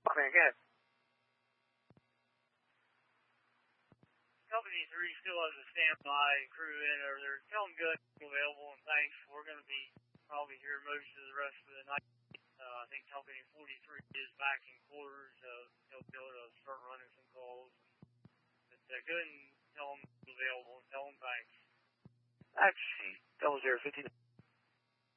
Man, go ahead. Company 3 still has a standby crew in over there. Tell them good, available, and thanks. We're going to be probably here most of the rest of the night. I think Company 43 is back in quarters. They'll be able to start running some calls. But go ahead and tell them available and tell them thanks. Taxi 0059.